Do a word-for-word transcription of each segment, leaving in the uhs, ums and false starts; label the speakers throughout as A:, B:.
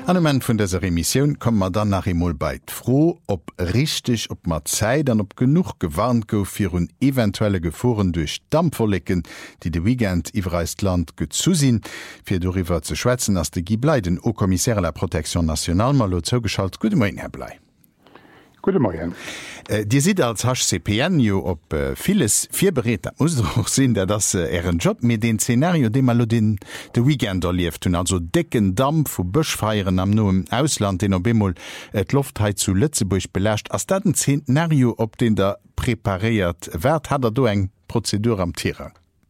A: An moment vun dieser Remission kommen wir dann nach emol beit froh, ob richtig, ob mat Zeit, dann ob genug gewarnt gouf fir hun eventuelle Geforen durch Dampferlecken, die de Weekend iwreist Land gezusinn, fir darüber zu schwätzen, as de Giblei den O-Kommissär der Protektion National malo zugeschaltet. Guten Morgen, Herr Blei.
B: Guten Morgen.
A: Äh, Di si als H C P N jo op äh, vieles firbereet, dat muss auch sinn, der das äh, Ären Job mit den Szenario, de mal den de Weekend erlieft hun, also decken Dampf vu Bëchfeieren am no im Ausland, den op Bemol et Luftheit zu Lützeburg belächt. Ass dat ein Szenario, op den der prepariert werd, hat er do eng Prozedur am Tierer?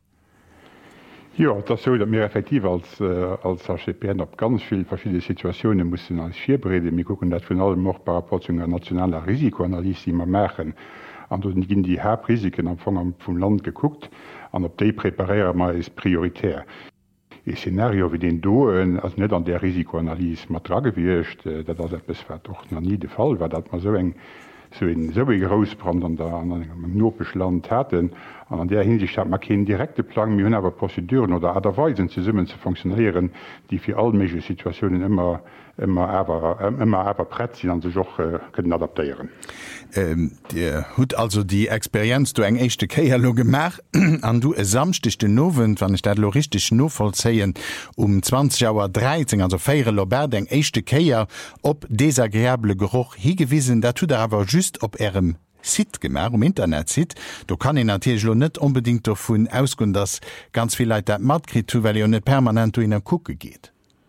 B: Ja, das so, dass wir effektiv als, äh, als H C P N auf ganz viele verschiedene Situationen müssen als Vierbrede. Wir gucken das von allem auch bei Rapport zu einer nationalen Risikoanalyse, die wir machen. Und dann gehen die Hauptrisiken am Anfang vom Land geguckt, und ob die präparieren wir ist prioritär. Ein Szenario wie den do, also nicht an der Risikoanalyse mal tragen wirst, äh, das ist doch noch nie der Fall, weil das mal so eng so in so ein Großbrand an der an einem nordischen Land hatten. Und an der Hinsicht hat man keinen direkten Plan, wir haben aber Prozeduren oder Art und Weisen zusammen zu funktionieren, die für alle möglichen Situationen immer, immer, aber, immer aber breit sind und sich auch äh, können adaptieren.
A: Ähm, der hat also die Experienz, du eng echte Keierlo gemacht, an du e samstich den Nowen, wenn ich das lo richtig no vollziehen, um zwanzig Uhr dreizehn, also feiere Lobert eng echte Keier, ob desagréable Geruch hingewiesen, da tut er aber just ob erem Sit gemacht, um Internet sieht. Du kann ich natürlich nicht unbedingt davon ausgehen, dass ganz viele Leute das mitkriegen, weil ihr nicht permanent in der Kucke geht.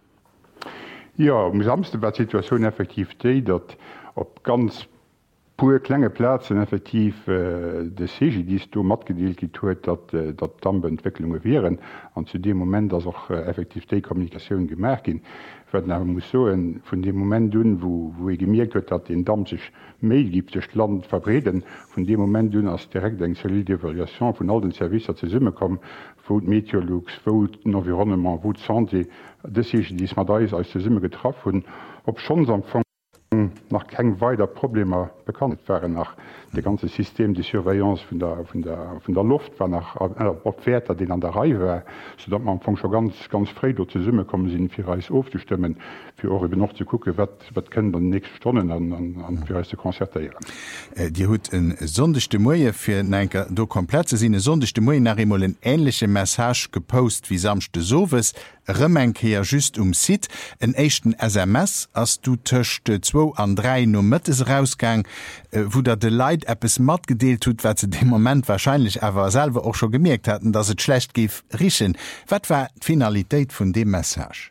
B: Ja, am Samstag war die Situation effektiv die, dass ob ganz pure kleine Plätze effektiv äh, de Sege, die du matgedeelt getuet, dat äh, dat Dampfentwicklungen wären, und zu dem Moment dass auch äh, effektiv die Kommunikation gemerkt gin, muss so in, von dem Moment dun, wo, wo ich gemerkt huet, dat den Dampf sich méi gibt das Land verbreden, von dem Moment dun als direkt eng solide Evaluation von all den Services zu summe kommen, wo Meteorologs, wo Environnement, wo Santé, das ist, die man da ist als zu summe getroffen, ob schon am Anfang nach kein weiter Probleme bekannt wären nach das ganze System de Surveillance von der, von der, von der Luft war nach Opfährter, den an der Reihe war, sodass man am Anfang schon ganz, ganz frei dort zu Summe kommen sind, für Reis aufzustimmen, für eure noch zu gucken, was, was können dann nächste Stunden an, an, an für Reis zu konzertieren.
A: Äh, die hat ein sondigste Moje für Nenke, do komplett zu sein, ein sondigste Moje nach einmal eine ähnliche Message gepostet wie samste Soves, Remenke ja just um Sit, en echten S M S, als du töchte zwei an drei no mittes rausgang, äh, wo der de Leid etwas matt gedeelt tut, was sie dem Moment wahrscheinlich aber selber auch schon gemerkt hatten, dass es schlecht gif riechen. Was war die Finalität von dem Message?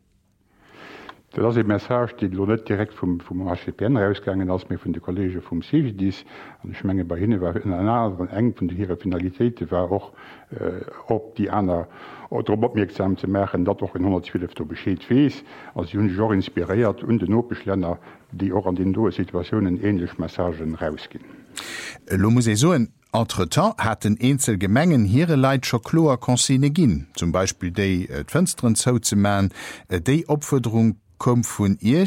B: Das ist ein Message, die nicht direkt vom, vom H C P N rausgegangen, als mir von den Kollegen vom C G D S. Und ich meine, bei ihnen war in einer anderen eng von ihrer Finalität war auch, äh, ob die anderen, oder ob mir examen zu merken, dass auch in hundertzwölf der Bescheid weiß, als Jungen auch inspiriert und den Notbeschländer, die auch an den neuen Situationen ähnliche Messagen rausgehen.
A: Lo muss ich so ein Entretemps hatten einzel Gemengen ihre Leid schon klar Konsigne gin, zum Beispiel die äh, Fenstern zu zu machen, äh, die Opforderung kommt von ihr,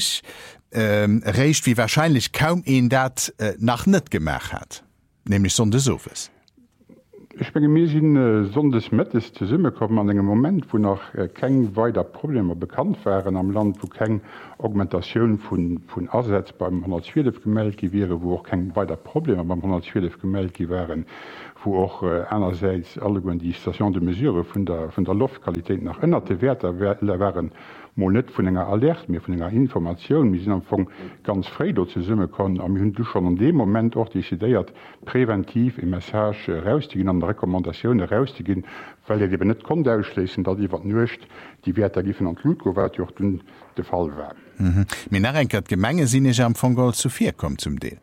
A: ähm, reicht wie wahrscheinlich kaum ein dat äh, nach net gemacht hat, nämlich sonde Sofes.
B: Ich bin mir sind äh, sondes Mettes zu Summe kommen an einem Moment, wo noch äh, kein weiter Probleme bekannt wären am Land, wo keine Augmentation von, von Ersatz beim hundertzwölf gemeldet wäre, wo auch keine weiter Probleme beim hundertzwölf gemeldet wären, wo auch äh, einerseits alle die Station de Mesure von der, von der Luftqualität nach änderte Werte wären, mal nicht von einer Alert, mehr von einer Information. Wir sind am Anfang ganz frei dort zu Summe kommen, aber wir haben schon in dem Moment auch dezidiert, präventiv im Message rauszugehen, an der Rekommandation rauszugehen, weil er eben nicht konnte ausschließen, dass jemand nicht die Werte geben an Blut, was auch der Fall war.
A: Mhm. Mir nachrenkert Gemenge sind nicht am Anfang zu viel kommen zum Deal.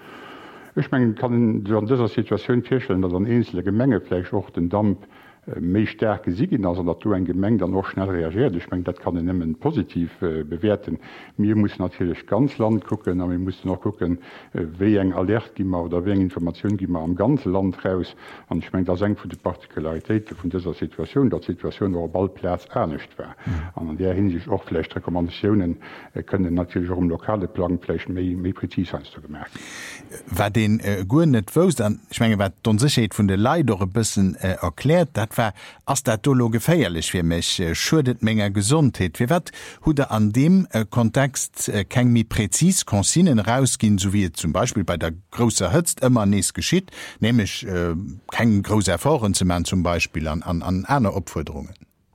B: Ich meine, kann in dieser Situation feststellen, dass eine einzelne Gemenge vielleicht auch den Dampf méi stärke siegen, also dat du ein Gemeng dann noch schnell reagiert. Ich meine, dat kann ich nimmen positiv äh, bewerten. Mir muss natürlich ganz Land gucken, aber wir müssen noch gucken, äh, wie eng Alert gimmer oder wie eng Information gimmer am ganzen Land raus. Und ich meine, das eng für die Partikularität von dieser Situation, der Situation, wo Ballplatz ernst war. Mhm. Und an der Hinsicht auch vielleicht Rekommendationen äh, können natürlich auch im lokale Plan vielleicht mehr, mehr präzise sein zu gemerkt.
A: War den äh, gut nicht wo, dann, ich meine, was die Unsicherheit von der Leid doch ein bisschen äh, erklärt, das wat war ass dat dolo geféierlich fir mech äh, schudet méger Gesundheet. Wie wat hu der an dem äh, Kontext äh, keng mi präzis Konsinnen rausgin, so wie zum Beispiel bei der grosser Hëtzt immer nees geschitt, nämlich äh, keng gros Erfahren ze man zum Beispiel an, an, an einer Opforderungen.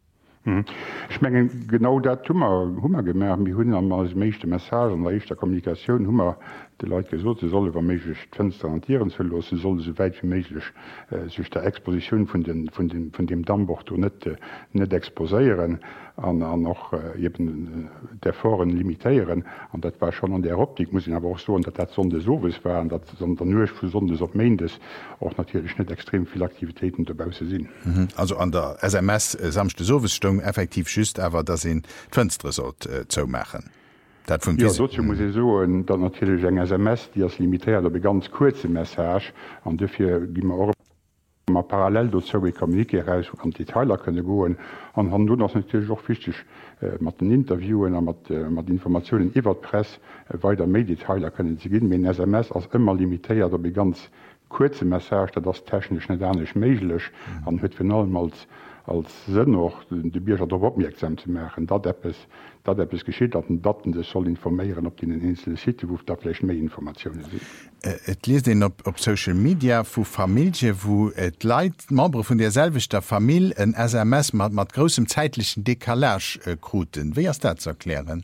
B: Ich menge genau dat Hummer Hummer gemerk wie hunn an als meeschte Message an der der Kommunikation Hummer de Leiit gesot ze solle war méiglech Fenster hantieren ze los solle so weit wie méiglech äh, sech der Exposition vun den, von den, von dem Dammbord net äh, net exposéieren an an noch äh, eben, äh, der Foren limitéieren an dat war schon an der Optik muss aber auch so dat dat sonde sowes war an dat der nuch vu sondes op Maindes auch natürlich net extrem viel Aktivitäten dabause sinn.
A: Mhm. Also an der S M S äh, samchte Sowestung effektiv schüst awer dat en Fënstre sollt äh, zou machen. Dat ja,
B: so muss ich so dat natürlich eng S M S, die as limitiert be ganz kurze Message an defir gimmer ma parallel do zo kommunikereis an Detailer könne goen an han du das natürlich auch fichtech äh, mat den Interviewen mat äh, mat Informationen iwwer Press äh, weiter Mediteiler können ze ginn S M S als immer limitéiert der be ganz kurze Message, dat das technisch net ernstnech meiglech an huet final als als sinn noch de Bierger der opmerksam zu machen, dat es dat es geschieht, dat den Daten de soll informieren op den Insel City, wo derlech méi Informationen sind.
A: Äh, et liest den op op Social Media vu Familie, wo et Leiit Membre vun derselvich der Familie en S M S mat mat grossem zeitlichen Dekalage äh, kruten. Wie as dat zu erklären?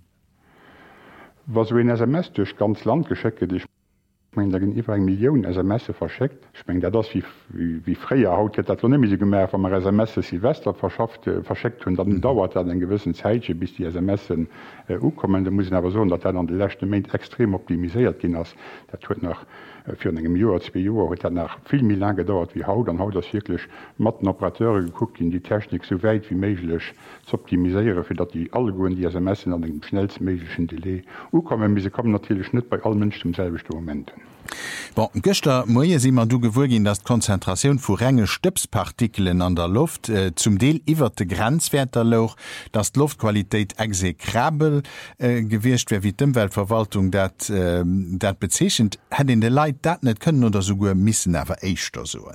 B: Was so en S M S durchch ganz Land gescheckt ich Ich mein, da gin iwwer eng Millioun S M S verscheckt. Ich mein, das wie, wie, wie fréier haut dat nemmi gemer van S M S Silvester verschafft äh, verscheckt hun, dann dauert dat en gewissen Zeitche bis die S M Sen äh, ukommen. Da muss aber so, dat an de lächte Maint extrem optimisiert gin ass. Dat huet nach äh, fir engem Joer zwei Joer huet dat nach viel mil lang gedauert wie haut, dann haut das wirklich matten Operateure geguckt in die Technik so weit wie méiglech zu optimiseiere, fir dat die alle goen die S M S an dem schnellstméiglichen Delay ukommen, wie se kommen natürlich net bei allen Mënschen demselbechte Momenten.
A: Bon, Göster moie si man du gewur gin, dat Konzentrationun vu renge Stöpspartikeln an der Luft äh, zum Deel iwwer de Grenzwerter loch, dat Luftqualitéit exekrabel äh, gewircht wär wie d'Umweltverwaltung dat, äh, dat bezeechchend, het in de Leiit dat net kënnen oder so goer missen awer eichter soen.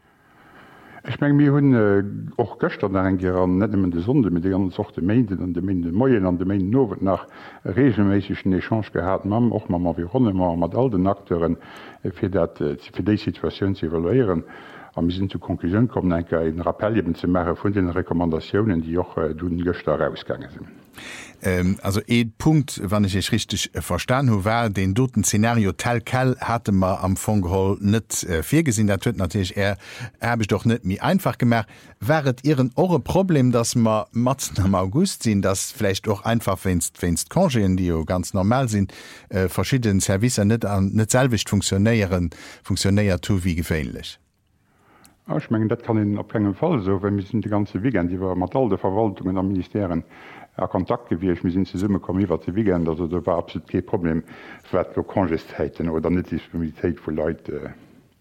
B: Ich meng mir hunn och äh, Göster en an net de Sonde mit de an sochte Meden an de Minde Moien an de Meden nowet nach regelméschen Echange gehabt mam och ma wie runnne mat all den Akteuren äh, fir fir déi Situationun ze evaluieren. Am mis sinn zu Konklusion kommen enke en Rappellben ze Märe vun den Rekommandaioen, die joch äh, du den Göster rausgange sinn.
A: Ähm, also e Punkt, wann ich ich richtig äh, verstanden habe, war den doten Szenario Talkal hatte man am Fongehol net äh, vier gesehen, der tut natürlich er habe ich doch nicht mir einfach gemacht. Wäret ihren eure Problem, dass man Matzen am August sind, dass vielleicht auch einfach wennst wennst Kongeen, die ganz normal sind, äh, verschiedene Service nicht an nicht selbst funktionieren funktioniert tu wie gefährlich.
B: Ja, ich meine, das kann in op engem Fall so, wenn wir sind die ganze Wigen, die war mat all de Verwaltungen am Ministerien a Kontakt gewircht, mir sind ze summe kom iwwer ze wiegen, also da war absolut kein Problem für Kongestheiten oder net Disponibilitéit vu Leute.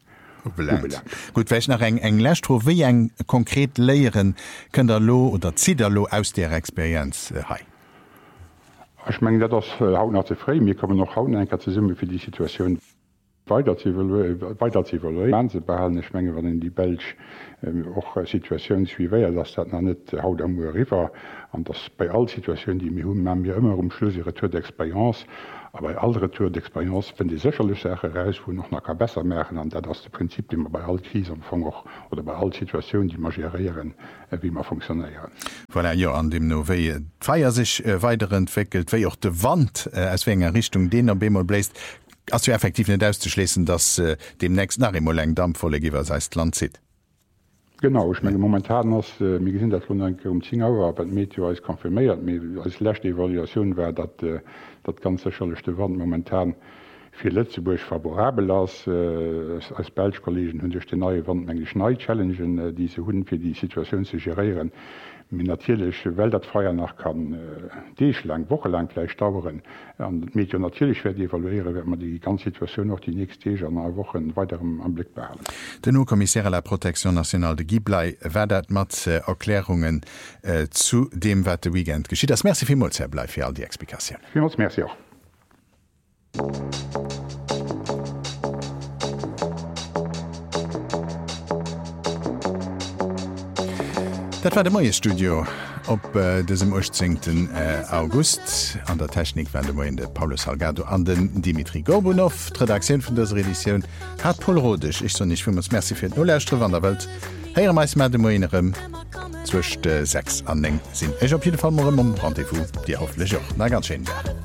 B: Äh,
A: Gut, wech nach eng englächtro wie eng konkret leieren kën der lo oder Ziderlo aus der Experiz äh, hei.
B: Ich meine, dat das äh, haut nach zeré, mir kommen noch haut enker ze summe fir die Situation weiter zu evaluieren ze behalen Schmenge wann in die Belsch och äh, Situationen wie wéier, dats dat na net haut am River an das bei all Situationen, die mir hunn ma mir immer um Schluss ihre Tour d'Experience, aber bei alle Tour d'Experience wenn die secherlech Sache reis, wo noch nach ka besser merken an dat das de Prinzip immer bei all Krise am och oder bei all Situationen, die magieren äh, wie man funktionieren.
A: Voilà, ja, an dem Noé feier sich äh, weiterentwickelt, wéi auch de Wand äh, aus enger Richtung den er Bemol bläst. As du effektiv net auszuschließen, dass äh, demnächst nach immer leng Dampfvolle giwer seist Land zit.
B: Genau, ich meine momentan ass äh, mir gesinn dat enke um Zingauer, aber Meteo als konfirméiert als lächte Evaluation wär dat äh, dat ganze schëllechte Wand momentan fir Lettzeburg favorabel ass äh, als Belschkollegen hunn duch de neue Wand enng Schnei-Challengen, äh, die se hunden fir die Situation zu gerieren. Min natierlech Welt dat feier nach kann äh, deech lang woche lang gleich dauern an Medi natürlich werd evaluieren, wenn man die ganze Situation noch die nächste an a Wochen weiterem am Blick behalen.
A: Den no Kommissär la Protektion National de Giblei werdet mat äh, Erklärungen äh, zu dem wat de Weekend geschieht. Das Merci vielmals Herr Blei für all die Explikationen.
B: Vielmals Merci auch.
A: Dat war de moie Studio op äh, diesem achtzehnten Äh, August an der Technik wenn de mo de Paulo Salgado an den Dimitri Gorbunow, Redaktion vun der Edition hat Paul Rodech. Ich so nicht vu uns Merci fir Nolästre an der Welt. Heier meist mat de Moinerem zwichte sechs an eng sinn. Ech op jeden Fall morm um Rendevous, Di hofflech och na ganz schön.